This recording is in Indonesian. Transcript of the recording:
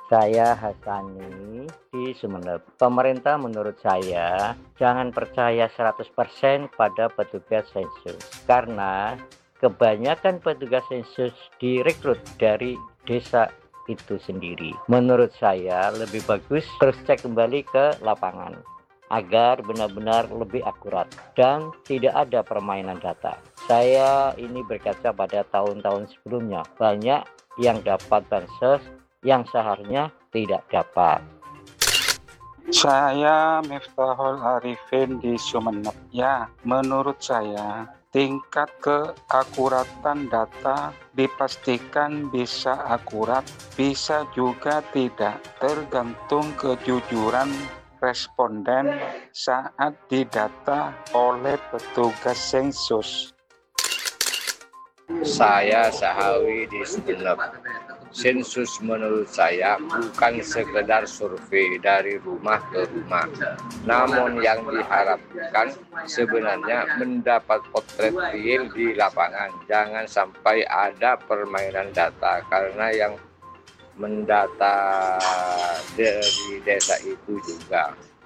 Saya Hasani di Sumeneb. Pemerintah menurut saya jangan percaya 100% pada petugas sensus karena kebanyakan petugas sensus direkrut dari desa itu sendiri. Menurut saya lebih bagus terus cek kembali ke lapangan agar benar-benar lebih akurat dan tidak ada permainan data. Saya ini berkaca pada tahun-tahun sebelumnya, banyak yang dapat bansos yang seharusnya tidak dapat. Saya Miftahul Arifin di Sumeneb. Ya, menurut saya tingkat keakuratan data dipastikan bisa akurat, bisa juga tidak, tergantung kejujuran responden saat didata oleh petugas sensus. Saya Sahawi di Sumeneb. Sensus menurut saya bukan sekedar survei dari rumah ke rumah, namun yang diharapkan sebenarnya mendapat potret real di lapangan. Jangan sampai ada permainan data, karena yang mendata dari desa itu juga